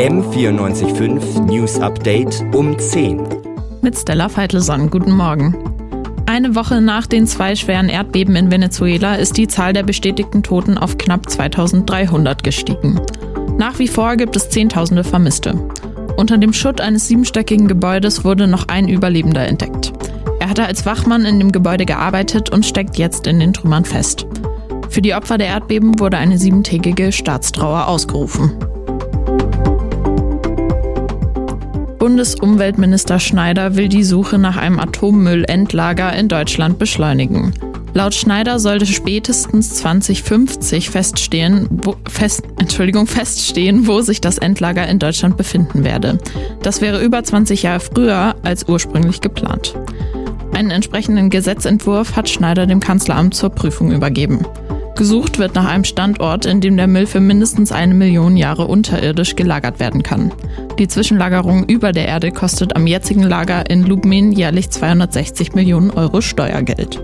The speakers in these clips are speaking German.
M94.5 News Update um 10. Mit Stella Veitleson. Guten Morgen. Eine Woche nach den 2 schweren Erdbeben in Venezuela ist die Zahl der bestätigten Toten auf knapp 2300 gestiegen. Nach wie vor gibt es Zehntausende Vermisste. Unter dem Schutt eines 7-stöckigen Gebäudes wurde noch ein Überlebender entdeckt. Er hatte als Wachmann in dem Gebäude gearbeitet und steckt jetzt in den Trümmern fest. Für die Opfer der Erdbeben wurde eine 7-tägige Staatstrauer ausgerufen. Bundesumweltminister Schneider will die Suche nach einem Atommüllendlager in Deutschland beschleunigen. Laut Schneider sollte spätestens 2050 feststehen, wo sich das Endlager in Deutschland befinden werde. Das wäre über 20 Jahre früher als ursprünglich geplant. Einen entsprechenden Gesetzentwurf hat Schneider dem Kanzleramt zur Prüfung übergeben. Gesucht wird nach einem Standort, in dem der Müll für mindestens 1 Million Jahre unterirdisch gelagert werden kann. Die Zwischenlagerung über der Erde kostet am jetzigen Lager in Lubmin jährlich 260 Millionen Euro Steuergeld.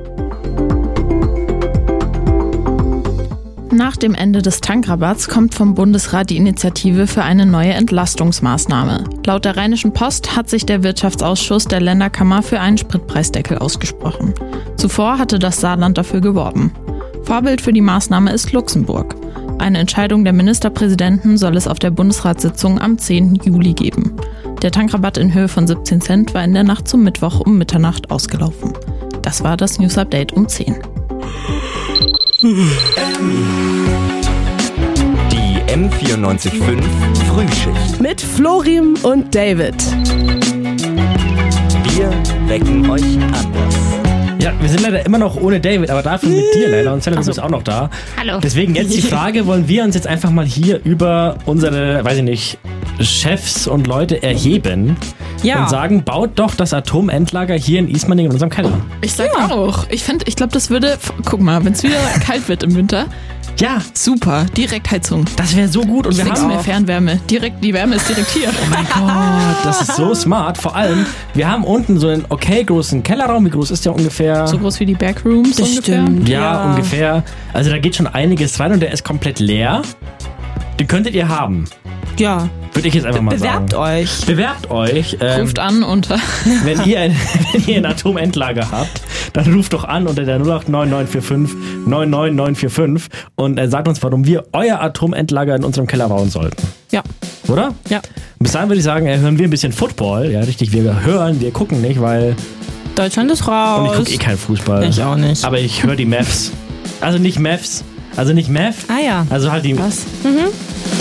Nach dem Ende des Tankrabatts kommt vom Bundesrat die Initiative für eine neue Entlastungsmaßnahme. Laut der Rheinischen Post hat sich der Wirtschaftsausschuss der Länderkammer für einen Spritpreisdeckel ausgesprochen. Zuvor hatte das Saarland dafür geworben. Vorbild für die Maßnahme ist Luxemburg. Eine Entscheidung der Ministerpräsidenten soll es auf der Bundesratssitzung am 10. Juli geben. Der Tankrabatt in Höhe von 17 Cent war in der Nacht zum Mittwoch um Mitternacht ausgelaufen. Das war das News Update um 10. Die M94.5 Frühschicht. Mit Florim und David. Wir wecken euch anders. Ja, wir sind leider immer noch ohne David, aber dafür mit dir leider. Und Stella, du bist auch noch da. Hallo. Deswegen jetzt die Frage, wollen wir uns jetzt einfach mal hier über unsere, weiß ich nicht, Chefs und Leute erheben und sagen, baut doch das Atomendlager hier in Ismaning in unserem Keller. Ich sag auch. Ich glaube, das würde, guck mal, wenn es wieder kalt wird im Winter, ja, super, direkt Heizung. das wäre so gut. Und wir Nichts haben mehr Fernwärme. Die Wärme ist direkt hier. Oh mein Gott, das ist so smart. Vor allem, wir haben unten so einen okay großen Kellerraum. Wie groß ist der ungefähr? So groß wie die Backrooms Das ungefähr. stimmt. Ja, ungefähr. Also da geht schon einiges rein und der ist komplett leer. Den könntet ihr haben. Ja, Würde ich jetzt einfach mal sagen. bewerbt euch. Ruft an unter. Wenn ihr ein Atomendlager habt, dann ruft doch an unter der 089 945 und sagt uns, warum wir euer Atomendlager in unserem Keller bauen sollten. Ja. Oder? Ja. Bis dahin würde ich sagen, hören wir ein bisschen Football. Ja, richtig, wir gucken nicht, weil... Deutschland ist raus. Und ich gucke keinen Fußball. Ich auch nicht. Aber ich höre die Mavs. Also nicht Mavs. Also nicht Mav. Ah ja. Also halt die... Was?